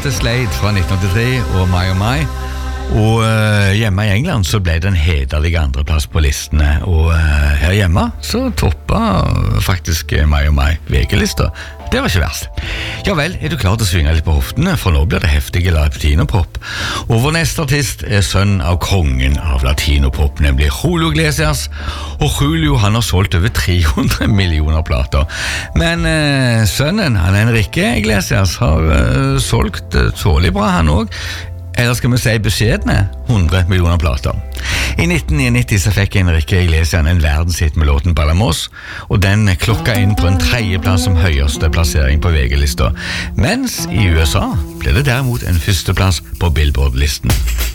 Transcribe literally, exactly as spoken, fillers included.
The Slade fra nitten åttitre og My Oh My. Og uh, hjemme i England så ble det en hederlig andreplass på listene, og uh, her hjemme så toppet faktisk My Oh My V G-lister. Det var ikke verst. Ja vel, er du klar til å svinge litt på hoftene, for nå blir det heftige latinopop. Og vår neste artist er sønn av kongen av latinopop, nemlig Julio Iglesias. Og Julio han har solgt over tre hundre millioner plater. Men uh, sønnen, han Enrique Iglesias, har uh, solgt uh, tålig bra han også. Eller skal vi si beskjedne hundre millioner plater. I nitten nittini så fikk Enrique Iglesias en verdenshit med låten Balamos, og den klokka inn på en tredjeplass som høyeste plassering på V G-lista. Mens i U S A ble det derimot en førsteplass på Billboard-listen.